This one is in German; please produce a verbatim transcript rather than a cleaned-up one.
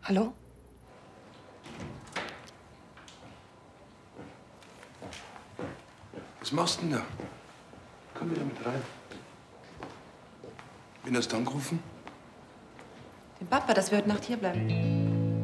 Hallo? Was machst du denn da? Komm wieder mit rein. Wen hast du angerufen? Den Papa, dass wir heute Nacht hier bleiben.